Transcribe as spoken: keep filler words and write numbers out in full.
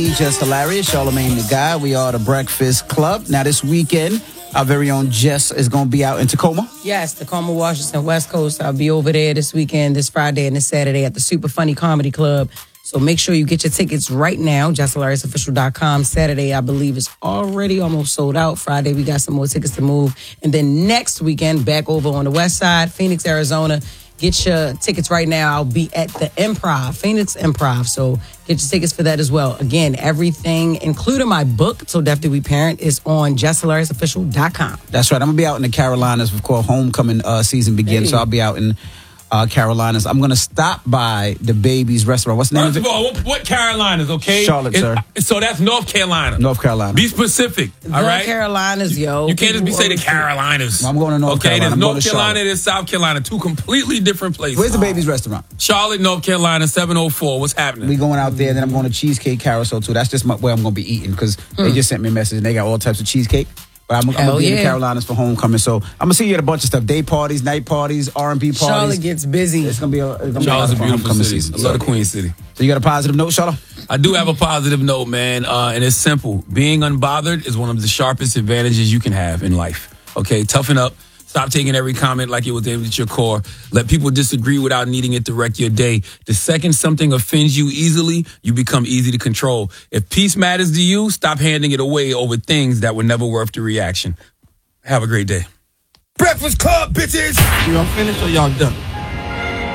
Just hilarious, Charlamagne the Guy. We are the Breakfast Club. Now this weekend, our very own Jess is going to be out in Tacoma. Yes, Tacoma, Washington, West Coast. I'll be over there this weekend, this Friday and this Saturday at the Super Funny Comedy Club. So make sure you get your tickets right now. Jess Hilarious Official dot com. Saturday, I believe, is already almost sold out. Friday, we got some more tickets to move. And then next weekend, back over on the west side, Phoenix, Arizona. Get your tickets right now. I'll be at the Improv, Phoenix Improv. So get your tickets for that as well. Again, everything, including my book, So Definitely We Parent, is on Jess Hilarious Official dot com. That's right. I'm going to be out in the Carolinas. Of course, homecoming uh, season begins. Hey. So I'll be out in uh, Carolinas. I'm going to stop by the Baby's Restaurant. What's the name First of it? of all, what, what Carolinas, okay? Charlotte, It- sir. So that's North Carolina. North Carolina. Be specific, all The right? Carolinas, yo. You can't just be People saying the always- Carolinas. I'm going to North okay, Carolina. there's I'm going North to Carolina, Charlotte. there's South Carolina. Two completely different places. Where's the Baby's Restaurant? Charlotte, North Carolina, seven oh four. What's happening? We going out there, then I'm going to Cheesecake Carousel, too. That's just my, where I'm going to be eating, because they just sent me a message, and they got all types of cheesecake. But I'm, I'm going to be in the yeah. Carolinas for homecoming, so I'm going to see you at a bunch of stuff. Day parties, night parties, R and B parties. Charlotte gets busy. It's going to be a, it's gonna be Charlotte's a lot of fun beautiful homecoming city. season. I love the Queen City. So you got a positive note, Charlotte? I do have a positive note, man, uh, and it's simple. Being unbothered is one of the sharpest advantages you can have in life. Okay, toughen up. Stop taking every comment like it was aimed at your core. Let people disagree without needing it to wreck your day. The second something offends you easily, you become easy to control. If peace matters to you, stop handing it away over things that were never worth the reaction. Have a great day. Breakfast Club, bitches! You all finished or y'all done?